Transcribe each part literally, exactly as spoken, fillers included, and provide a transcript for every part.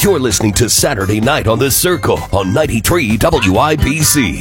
You're listening to Saturday Night on the Circle on ninety-three W I B C.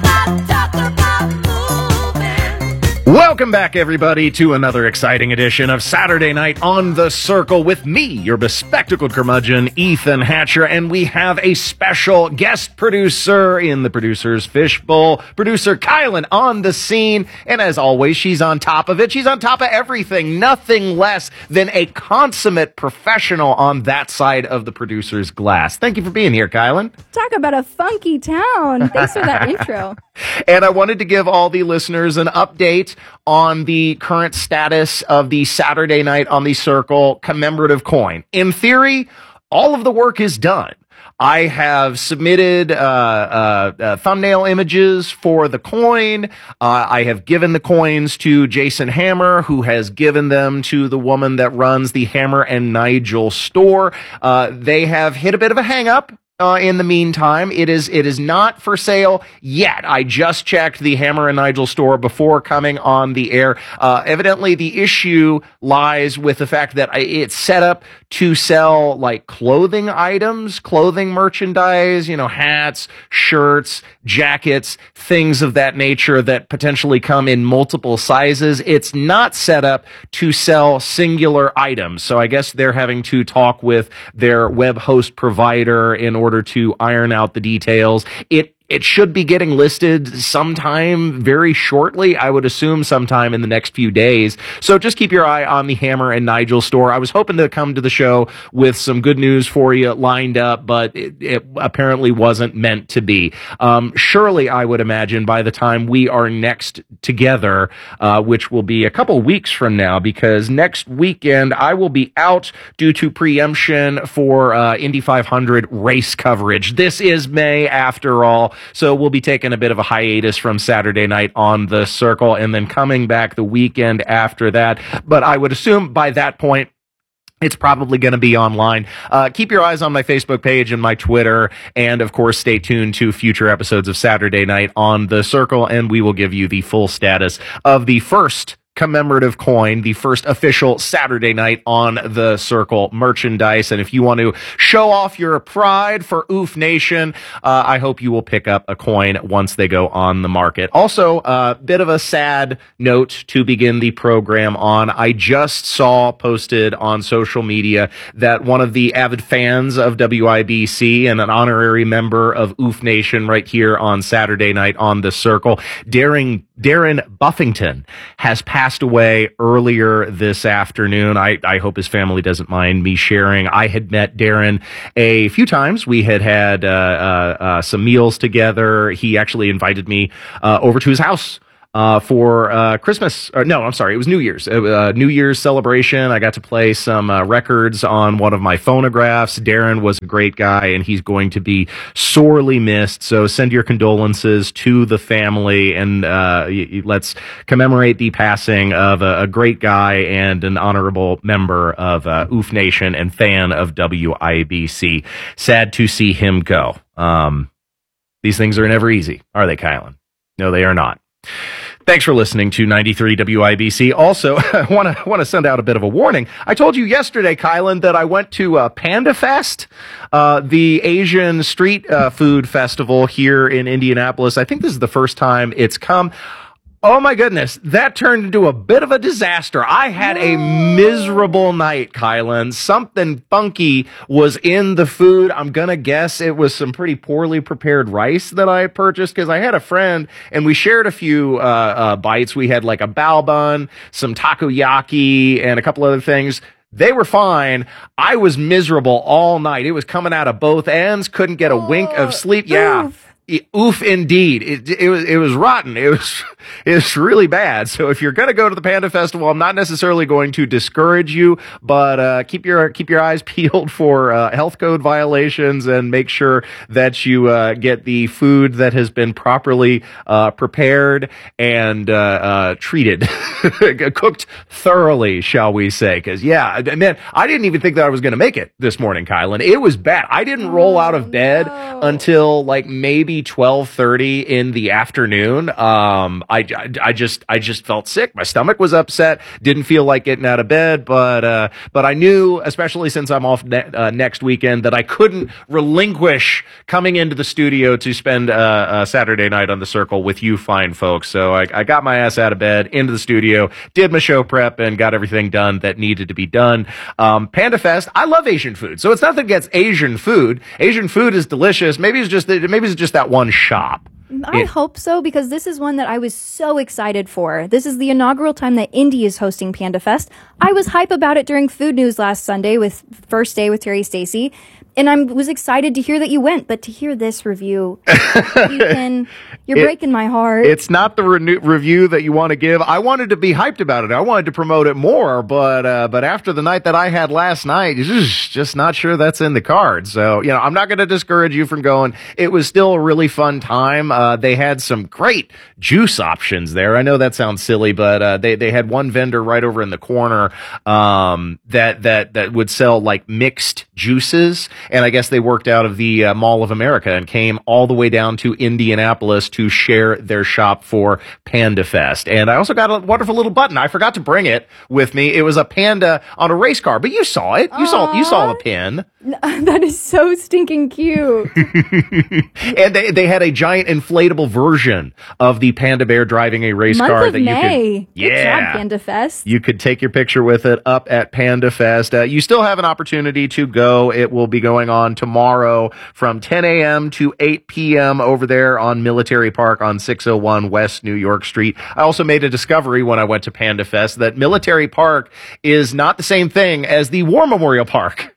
Welcome back, everybody, to another exciting edition of Saturday Night on the Circle with me, your bespectacled curmudgeon, Ethan Hatcher, and we have a special guest producer in the producer's fishbowl, producer Kylan on the scene, and as always, she's on top of it. She's on top of everything, nothing less than a consummate professional on that side of the producer's glass. Thank you for being here, Kylan. Talk about a funky town. Thanks for that intro. And I wanted to give all the listeners an update on the current status of the Saturday Night on the Circle commemorative coin. In theory, all of the work is done. I have submitted uh, uh, uh, thumbnail images for the coin. Uh, I have given the coins to Jason Hammer, who has given them to the woman that runs the Hammer and Nigel store. Uh, they have hit a bit of a hang-up. Uh, in the meantime, it is it is not for sale yet. I just checked the Hammer and Nigel store before coming on the air. Uh, evidently, the issue lies with the fact that it's set up to sell like clothing items, clothing merchandise, you know, hats, shirts, jackets, things of that nature that potentially come in multiple sizes. It's not set up to sell singular items. So I guess they're having to talk with their web host provider in order to iron out the details. It It should be getting listed sometime very shortly. I would assume sometime in the next few days. So just keep your eye on the Hammer and Nigel store. I was hoping to come to the show with some good news for you lined up, but it, it apparently wasn't meant to be. Um, surely, I would imagine by the time we are next together, uh, which will be a couple weeks from now, because next weekend I will be out due to preemption for uh, Indy five hundred race coverage. This is May, after all. So we'll be taking a bit of a hiatus from Saturday Night on the Circle and then coming back the weekend after that. But I would assume by that point, it's probably going to be online. Uh, keep your eyes on my Facebook page and my Twitter. And, of course, stay tuned to future episodes of Saturday Night on the Circle. And we will give you the full status of the first commemorative coin, the first official Saturday Night on the Circle merchandise. And if you want to show off your pride for Oof Nation, uh, I hope you will pick up a coin once they go on the market. Also, a uh, bit of a sad note to begin the program on. I just saw posted on social media that one of the avid fans of W I B C and an honorary member of Oof Nation right here on Saturday Night on the Circle, Darren, Darren Buffington, has passed away earlier this afternoon. I, I hope his family doesn't mind me sharing. I had met Darren a few times. We had had uh, uh, uh, some meals together. He actually invited me uh, over to his house Uh, for uh, Christmas, or no, I'm sorry, it was New Year's, uh, New Year's celebration. I got to play some uh, records on one of my phonographs. Darren was a great guy, and he's going to be sorely missed. So send your condolences to the family, and uh, y- y- let's commemorate the passing of a, a great guy and an honorable member of uh, Oof Nation and fan of W I B C. Sad to see him go. Um, these things are never easy, are they, Kylan? No, they are not. Thanks for listening to ninety-three W I B C. Also, I want to want to send out a bit of a warning. I told you yesterday, Kylan, that I went to uh, Panda Fest, uh, the Asian street uh, food festival here in Indianapolis. I think this is the first time it's come. Oh my goodness, that turned into a bit of a disaster. I had a miserable night, Kylan. Something funky was in the food. I'm gonna guess it was some pretty poorly prepared rice that I purchased, because I had a friend and we shared a few uh, uh, bites. We had like a bao bun, some takoyaki, and a couple other things. They were fine. I was miserable all night. It was coming out of both ends. Couldn't get a wink of sleep. Yeah. Oof. Oof, indeed. It, it was, it was rotten. It was, it was really bad. So if you're going to go to the Panda Festival, I'm not necessarily going to discourage you, but, uh, keep your, keep your eyes peeled for, uh, health code violations, and make sure that you, uh, get the food that has been properly, uh, prepared and, uh, uh, treated, cooked thoroughly, shall we say. Cause yeah, man, I didn't even think that I was going to make it this morning, Kylan. It was bad. I didn't roll out of bed no. until like maybe maybe twelve thirty in the afternoon. Um, I, I, I just, I just felt sick. My stomach was upset. Didn't feel like getting out of bed, but, uh, but I knew, especially since I'm off ne- uh, next weekend, that I couldn't relinquish coming into the studio to spend uh, a Saturday night on the Circle with you fine folks. So I, I got my ass out of bed, into the studio, did my show prep, and got everything done that needed to be done. Um, Panda Fest, I love Asian food, so it's nothing against Asian food. Asian food is delicious. Maybe it's just maybe it's just that one shop. I It- hope so, because this is one that I was so excited for. This is the inaugural time that Indy is hosting Panda Fest. I was hype about it during Food News last Sunday with First Day with Terry Stacy, and I was excited to hear that you went, but to hear this review, Ethan, you're It- breaking my heart. It's not the re- review that you want to give. I wanted to be hyped about it. I wanted to promote it more, but uh, but after the night that I had last night, just not sure that's in the cards. So, you know, I'm not going to discourage you from going. It was still a really fun time. Uh, they had some great juice options there. I know that sounds silly, but uh, they they had one vendor right over in the corner um, that that that would sell like mixed juices, and I guess they worked out of the uh, Mall of America and came all the way down to Indianapolis to share their shop for Panda Fest. And I also got a wonderful little button. I forgot to bring it with me. It was a panda on a race car, but you saw it. You saw you saw the pin. That is so stinking cute. And they they had a giant inflatable version of the panda bear driving a race Month car of that you May. could Good yeah. job, Panda Fest. You could take your picture with it up at Panda Fest. Uh, you still have an opportunity to go. It will be going on tomorrow from ten a.m. to eight p.m. over there on Military Park on six oh one West New York Street. I also made a discovery when I went to Panda Fest that Military Park is not the same thing as the War Memorial Park.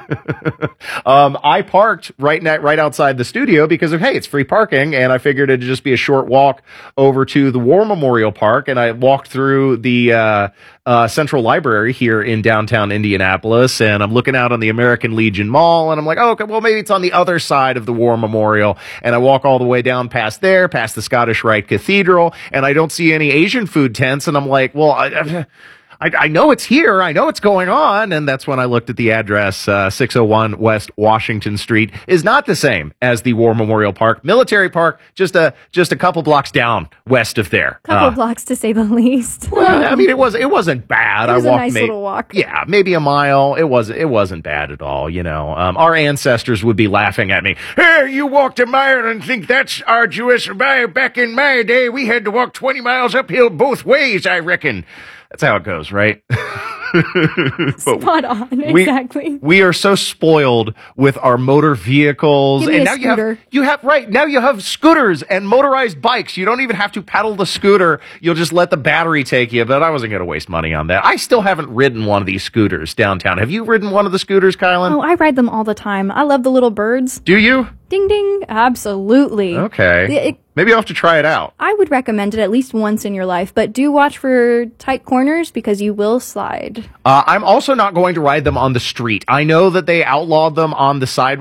um, I parked right na- right outside the studio because of, hey, it's free parking, and I figured it'd just be a short walk over to the War Memorial Park, and I walked through the uh, uh, Central Library here in downtown Indianapolis, and I'm looking out on the American Legion Mall, and I'm like, oh, okay, well, maybe it's on the other side of the War Memorial, and I walk all the way down past there, past the Scottish Rite Cathedral, and I don't see any Asian food tents, and I'm like, well, I... I I, I know it's here. I know it's going on. And that's when I looked at the address. Uh, six oh one West Washington Street is not the same as the War Memorial Park. Military Park, just a just a couple blocks down west of there. Couple Uh, blocks to say the least. well, I mean, it was it wasn't bad. It was I a walked nice may- little walk. Yeah, maybe a mile. It wasn't it wasn't bad at all. You know, um, our ancestors would be laughing at me. Hey, you walked a mile and think that's arduous? Back in my day, we had to walk twenty miles uphill both ways, I reckon. That's how it goes, right? But Spot on, we- exactly. We are so spoiled with our motor vehicles. Give me and a now you have, scooter. you have, right, now you have scooters and motorized bikes. You don't even have to pedal the scooter. You'll just let the battery take you. But I wasn't going to waste money on that. I still haven't ridden one of these scooters downtown. Have you ridden one of the scooters, Kylan? Oh, I ride them all the time. I love the little birds. Do you? Ding ding. Absolutely. Okay. The- it- Maybe I'll have to try it out. I would recommend it at least once in your life, but do watch for tight corners because you will slide. Uh, I'm also not going to ride them on the street. I know that they outlawed them on the sidewalk.